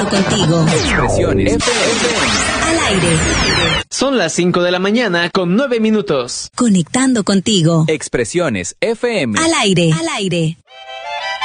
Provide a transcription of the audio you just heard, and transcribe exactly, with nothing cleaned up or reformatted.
Conectando contigo. Expresiones F M. Al aire. Son las cinco de la mañana con nueve minutos. Conectando contigo. Expresiones F M. Al aire. Al aire.